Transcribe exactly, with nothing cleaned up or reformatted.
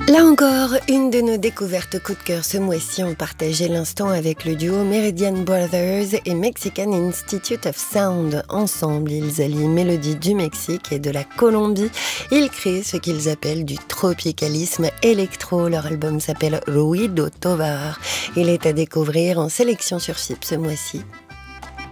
Là encore, une de nos découvertes coup de cœur ce mois-ci, on partageait l'instant avec le duo Meridian Brothers et Mexican Institute of Sound. Ensemble, ils allient mélodies du Mexique et de la Colombie. Ils créent ce qu'ils appellent du tropicalisme électro. Leur album s'appelle Ruido Tovar. Il est à découvrir en sélection sur F I P ce mois-ci.